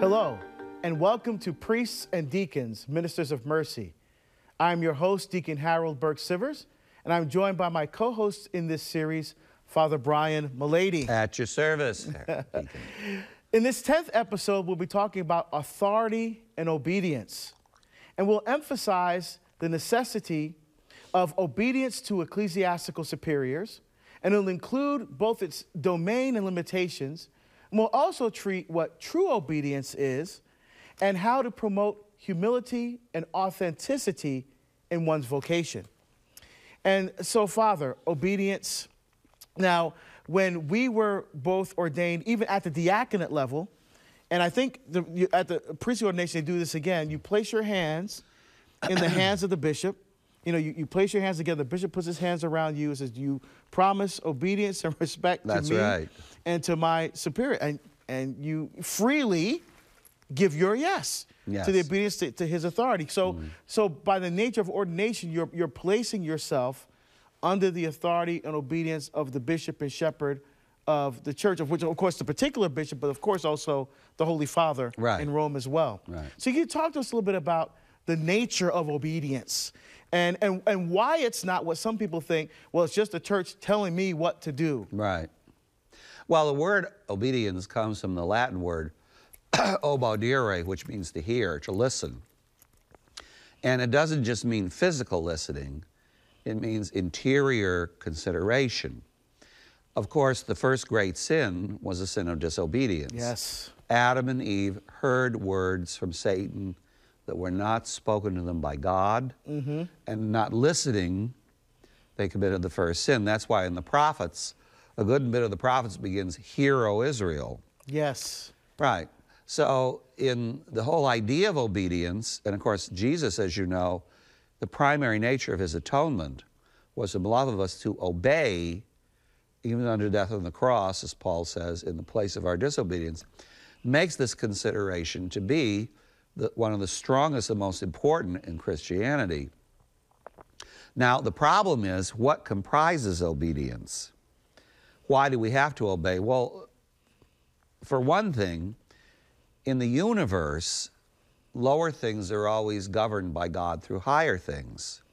Hello, and welcome to Priests and Deacons, Ministers of Mercy. I'm your host, Deacon Harold Burke-Sivers, and I'm joined by my co-host in this series, Father Brian Mullady. At your service. In this 10th episode, we'll be talking about authority and obedience, and we'll emphasize the necessity of obedience to ecclesiastical superiors, and it'll include both its domain and limitations. And we'll also treat what true obedience is and how to promote humility and authenticity in one's vocation. And so, Father, obedience. Now, when we were both ordained, even at the diaconate level, and I think at the priestly ordination, they do this again, you place your hands in the hands of the bishop. You know, you place your hands together, the bishop puts his hands around you and says, "Do you promise obedience and respect to me and to my superior?" And you freely give your yes to the obedience to his authority. So, so by the nature of ordination, you're placing yourself under the authority and obedience of the bishop and shepherd of the church, of which, of course, the particular bishop, but of course also the Holy Father in Rome as well. So you can talk to us a little bit about the nature of obedience and why it's not what some people think, well, it's just the church telling me what to do. Right. Well, the word obedience comes from the Latin word obaudire, which means to hear, to listen. And it doesn't just mean physical listening, it means interior consideration. Of course, the first great sin was a sin of disobedience. Yes. Adam and Eve heard words from Satan that were not spoken to them by God, and not listening, they committed the first sin. That's why in the prophets, a good bit of the prophets begins, "Hear, O Israel." Yes. Right. So in the whole idea of obedience, and of course Jesus, as you know, the primary nature of his atonement was for the love of us to obey, even unto death on the cross, as Paul says, in the place of our disobedience, makes this consideration to be one of the strongest and most important in Christianity. Now, the problem is, what comprises obedience? Why do we have to obey? Well, for one thing, in the universe, lower things are always governed by God through higher things.